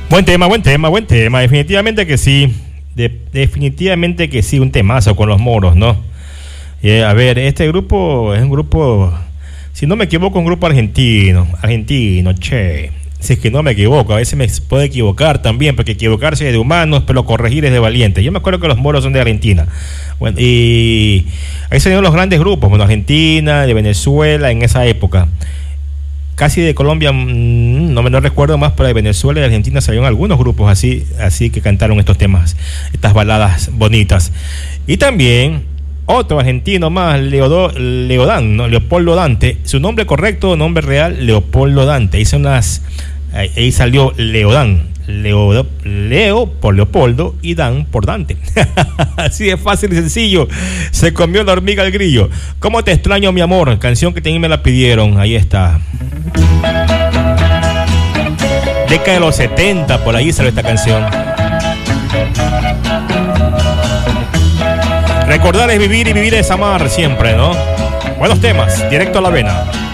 Buen tema, buen tema, buen tema. Definitivamente que sí. Definitivamente que sí, un temazo con los moros, ¿no? A ver, este grupo es un grupo, si no me equivoco, un grupo argentino, che. Si es que no me equivoco, a veces me puedo equivocar también, porque equivocarse es de humanos, pero corregir es de valientes. Yo me acuerdo que los moros son de Argentina. Bueno, y ahí salieron los grandes grupos, bueno, Argentina, de Venezuela, en esa época. Casi de Colombia, no recuerdo más, pero de Venezuela y de Argentina salieron algunos grupos así que cantaron estos temas, estas baladas bonitas. Y también otro argentino más, Leodán, ¿no? Leopoldo Dante. Su nombre correcto, nombre real, Leopoldo Dante. Ahí salió Leodán. Leo por Leopoldo y Dan por Dante. Así de fácil y sencillo. Se comió la hormiga al grillo. ¿Cómo te extraño, mi amor? Canción que también me la pidieron. Ahí está. Década de los 70, por ahí salió esta canción. Recordar es vivir y vivir es amar siempre, ¿no? Buenos temas, directo a la vena.